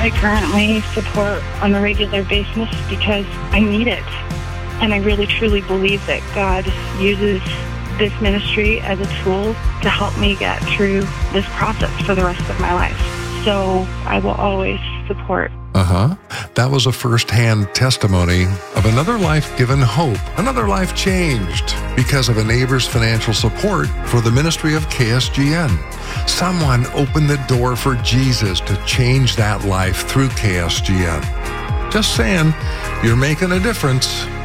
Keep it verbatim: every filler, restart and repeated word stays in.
I currently support on a regular basis because I need it. And I really truly believe that God uses this ministry as a tool to help me get through this process for the rest of my life. So I will always support. Uh-huh. That was a first-hand testimony of another life given hope, another life changed because of a neighbor's financial support for the ministry of K S G N. Someone opened the door for Jesus to change that life through K S G N. Just saying, you're making a difference.